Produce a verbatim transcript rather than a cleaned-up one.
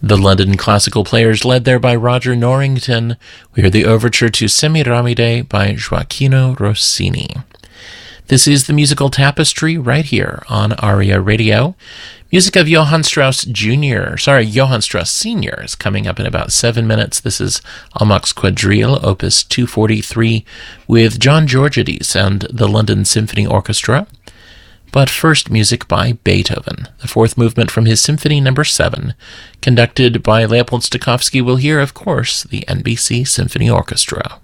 The London Classical Players, led there by Roger Norrington. We hear the overture to Semiramide by Gioacchino Rossini. This is the Musical Tapestry right here on ARIA Radio. Music of Johann Strauss Junior Sorry, Johann Strauss Senior is coming up in about seven minutes. This is Almack's Quadrille, Opus two forty-three, with John Georgiades and the London Symphony Orchestra. But first, music by Beethoven, the fourth movement from his Symphony Number seven, conducted by Leopold Stokowski. We'll hear, of course, the N B C Symphony Orchestra.